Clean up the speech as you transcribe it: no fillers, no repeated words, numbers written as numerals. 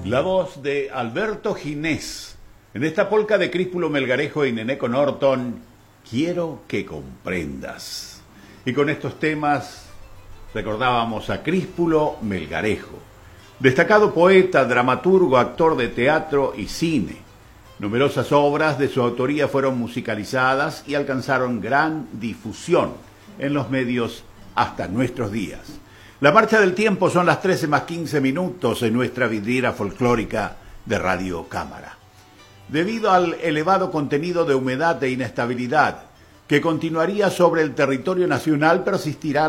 La voz de Alberto Ginés. En esta polca de Críspulo Melgarejo y Neneco Norton, quiero que comprendas. Y con estos temas recordábamos a Críspulo Melgarejo, destacado poeta, dramaturgo, actor de teatro y cine. Numerosas obras de su autoría fueron musicalizadas y alcanzaron gran difusión en los medios hasta nuestros días. La marcha del tiempo son las 13:15 en nuestra vidriera folclórica de Radio Cámara. Debido al elevado contenido de humedad e inestabilidad que continuaría sobre el territorio nacional, persistirá